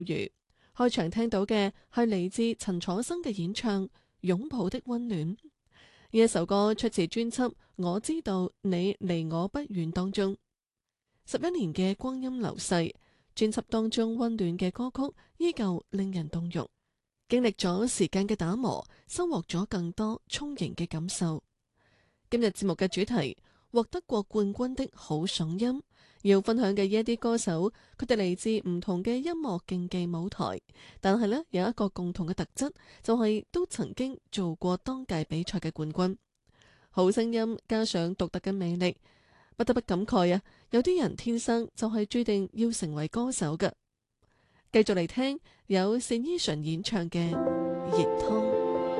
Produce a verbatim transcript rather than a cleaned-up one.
如開場聽到嘅係嚟自陳楚生嘅演唱《擁抱的溫暖》。呢一首歌出自專輯《我知道你離我不遠》當中。十一年嘅光陰流逝，專輯當中溫暖嘅歌曲依舊令人動容。經歷咗時間嘅打磨，收穫咗更多充盈嘅感受。今日節目嘅主題，獲得過冠軍的好嗓音。要分享嘅呢一啲歌手，佢哋嚟自唔同嘅音樂競技舞台，但係呢，有一個共同嘅特質，就係都曾經做過當屆比賽嘅冠軍。好聲音加上獨特嘅魅力，不得不感慨啊！有啲人天生就係注定要成為歌手嘅。繼續嚟聽有單依純演唱嘅《熱湯》。